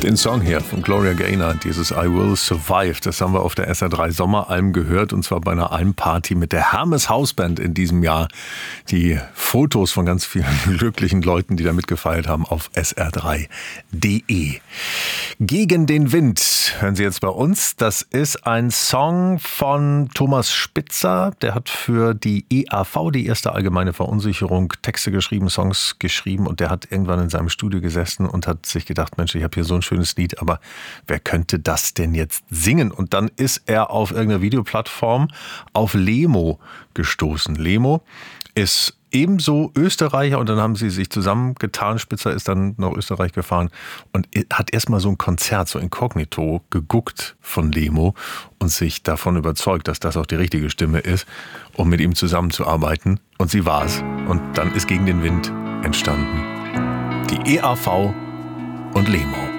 Den Song hier von Gloria Gaynor, dieses I Will Survive, das haben wir auf der SR3 Sommeralm gehört, und zwar bei einer Almparty mit der Hermes Hausband in diesem Jahr. Die Fotos von ganz vielen glücklichen Leuten, die da mitgefeiert haben, auf sr3.de. Gegen den Wind hören Sie jetzt bei uns. Das ist ein Song von Thomas Spitzer. Der hat für die EAV, die erste allgemeine Verunsicherung, Texte geschrieben, Songs geschrieben, und der hat irgendwann in seinem Studio gesessen und hat sich gedacht, Mensch, ich habe hier so ein schönes Lied, aber wer könnte das denn jetzt singen? Und dann ist er auf irgendeiner Videoplattform auf Lemo gestoßen. Lemo ist ebenso Österreicher, und dann haben sie sich zusammengetan. Spitzer ist dann nach Österreich gefahren und hat erstmal so ein Konzert, so inkognito, geguckt von Lemo und sich davon überzeugt, dass das auch die richtige Stimme ist, um mit ihm zusammenzuarbeiten. Und sie war's. Und dann ist Gegen den Wind entstanden. Die EAV und Lemo.